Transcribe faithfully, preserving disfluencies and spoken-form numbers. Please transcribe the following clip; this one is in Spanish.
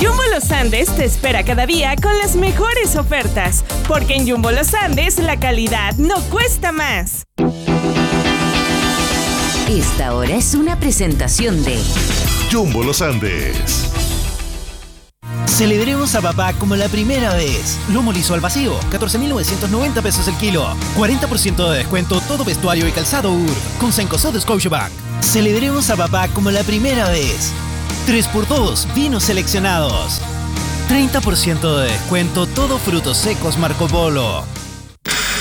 Jumbo Los Andes te espera cada día con las mejores ofertas, porque en Jumbo Los Andes la calidad no cuesta más. Esta hora es una presentación de Jumbo Los Andes. Celebremos a papá como la primera vez. Lomo liso al vacío, catorce mil novecientos noventa pesos el kilo. cuarenta por ciento de descuento todo vestuario y calzado U R con Cencosud de Scotiabank. Celebremos a papá como la primera vez. tres por dos, vinos seleccionados. treinta por ciento de descuento todo frutos secos Marco Polo.